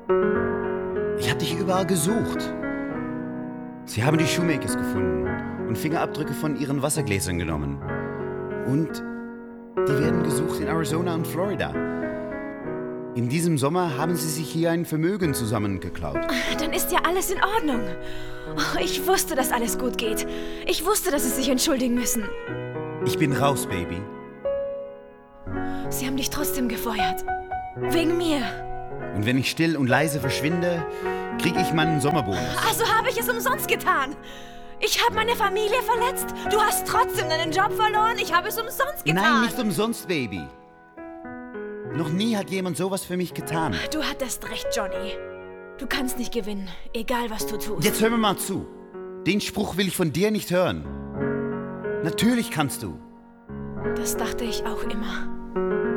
Ich habe dich überall gesucht. Sie haben die Shoemakers gefunden und Fingerabdrücke von ihren Wassergläsern genommen. Und die werden gesucht in Arizona und Florida. In diesem Sommer haben sie sich hier ein Vermögen zusammengeklaut. Dann ist ja alles in Ordnung. Oh, ich wusste, dass alles gut geht. Ich wusste, dass sie sich entschuldigen müssen. Ich bin raus, Baby. Sie haben dich trotzdem gefeuert. Wegen mir. Und wenn ich still und leise verschwinde, kriege ich meinen Sommerbonus. Also habe ich es umsonst getan. Ich habe meine Familie verletzt. Du hast trotzdem deinen Job verloren. Ich habe es umsonst getan. Nein, nicht umsonst, Baby. Noch nie hat jemand sowas für mich getan. Du hattest recht, Johnny. Du kannst nicht gewinnen, egal was du tust. Jetzt hör mir mal zu. Den Spruch will ich von dir nicht hören. Natürlich kannst du. Das dachte ich auch immer.